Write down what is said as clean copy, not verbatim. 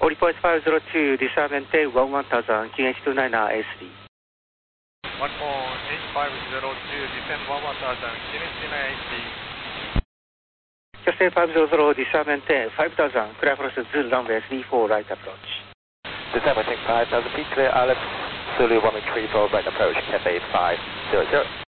Polypoise 502, disamente 11000, QH29 ASD. 1.8502, descend 11000, QH29 ASD. Castle 500, disamente 5000, clear for Zulu runway SD for right approach. Descend within 5000 feet, clear Island, Zulu 134, right approach, Cathay 500.